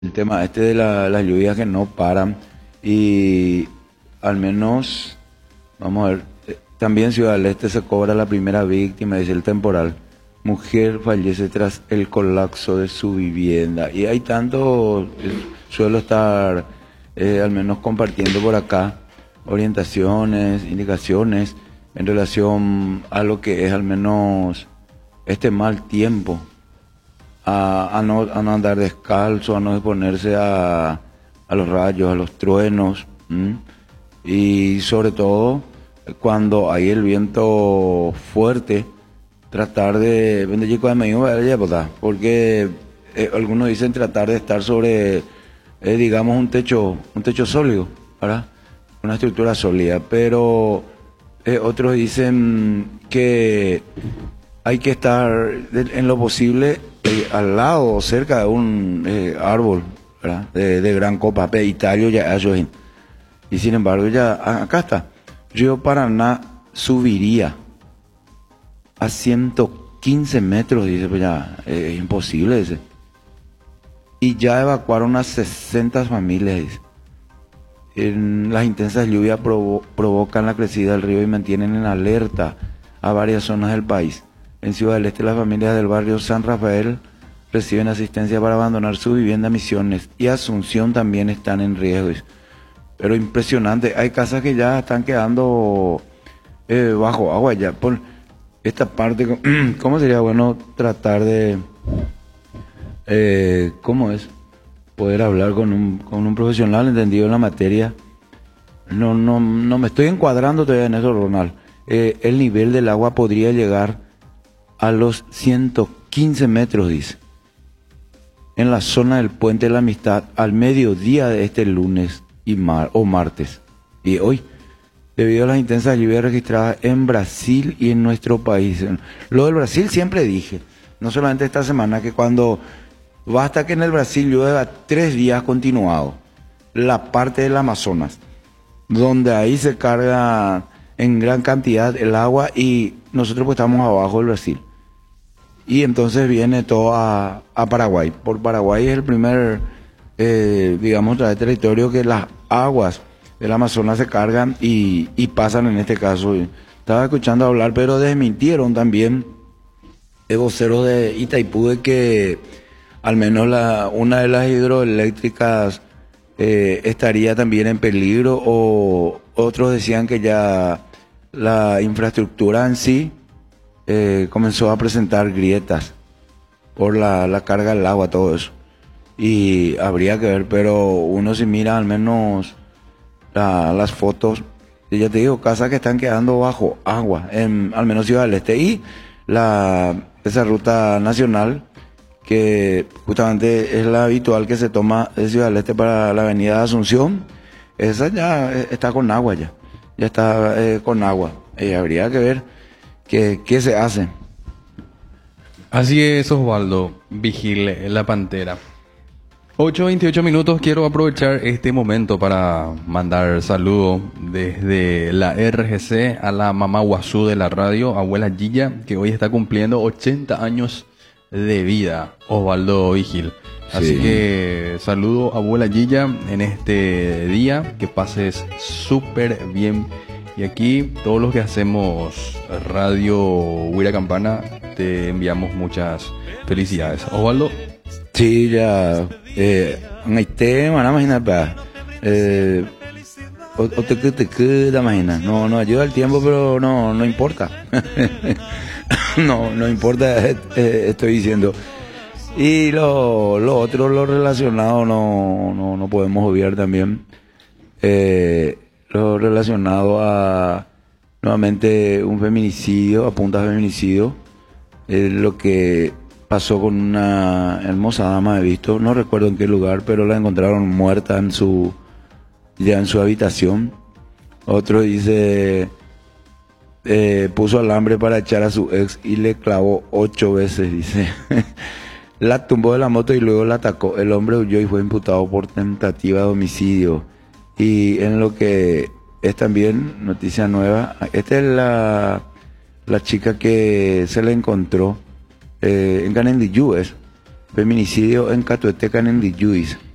el tema este de las lluvias que no paran y al menos, vamos a ver, también Ciudad del Este se cobra la primera víctima, dice el temporal. Mujer fallece tras el colapso de su vivienda. Y hay tanto, suelo estar al menos compartiendo por acá orientaciones, indicaciones en relación a lo que es al menos este mal tiempo, a no andar descalzo, a no exponerse a los rayos, a los truenos, ¿m? Y sobre todo cuando hay el viento fuerte, tratar de porque algunos dicen tratar de estar sobre, digamos, un techo sólido, ¿verdad? Una estructura sólida, pero otros dicen que hay que estar en lo posible al lado o cerca de un árbol, ¿verdad? De gran copa, Italio ya hay. Y sin embargo ya acá está, Río Paraná subiría a 115 metros, dice, pues ya es imposible, dice. Y ya evacuaron a 60 familias, dice. Las intensas lluvias provocan la crecida del río y mantienen en alerta a varias zonas del país. En Ciudad del Este, las familias del barrio San Rafael reciben asistencia para abandonar su vivienda. Misiones y Asunción también están en riesgo, dice. Pero impresionante, hay casas que ya están quedando bajo agua ya. Por esta parte, ¿cómo sería bueno tratar de, cómo es, poder hablar con un profesional entendido en la materia? No me estoy encuadrando todavía en eso, Ronald. El nivel del agua podría llegar a los 115 metros, dice, en la zona del Puente de la Amistad al mediodía de este lunes o martes. Y hoy, debido a las intensas lluvias registradas en Brasil y en nuestro país. Lo del Brasil siempre dije, no solamente esta semana, que cuando basta que en el Brasil llueva 3 días continuados, la parte del Amazonas, donde ahí se carga en gran cantidad el agua y nosotros pues estamos abajo del Brasil. Y entonces viene todo a Paraguay. Por Paraguay es el primer, digamos, territorio que las aguas del Amazonas se cargan y pasan en este caso. Estaba escuchando hablar, pero desmintieron también voceros de Itaipú de que al menos una de las hidroeléctricas estaría también en peligro, o otros decían que ya la infraestructura en sí comenzó a presentar grietas por la carga del agua, todo eso. Y habría que ver, pero uno si mira al menos las fotos, y ya te digo, casas que están quedando bajo agua, al menos Ciudad del Este, y esa ruta nacional, que justamente es la habitual que se toma de Ciudad del Este para la avenida de Asunción, esa ya está con agua, ya está con agua, y habría que ver qué se hace. Así es, Osvaldo, vigile la pantera. 8:28 minutos, quiero aprovechar este momento para mandar saludos desde la RGC a la mamá Guazú de la radio, abuela Gilla, que hoy está cumpliendo 80 años de vida, Osvaldo Vigil. Así que saludo abuela Gilla en este día, que pases súper bien. Y aquí todos los que hacemos Radio Huira Campana te enviamos muchas felicidades. Osvaldo. Sí, ya. No ayuda el tiempo, pero no importa. no importa, estoy diciendo. Y lo otro, lo relacionado, no podemos obviar también. Lo relacionado a nuevamente un feminicidio, apunta a feminicidio. Lo que pasó con una hermosa dama, he visto, no recuerdo en qué lugar, pero la encontraron muerta ya en su habitación. Otro dice, puso alambre para echar a su ex y le clavó 8 veces, dice. La tumbó de la moto y luego la atacó. El hombre huyó y fue imputado por tentativa de homicidio. Y en lo que es también noticia nueva, esta es la chica que se le encontró en Canendillú, es feminicidio en Catuete, Canendillú, dice.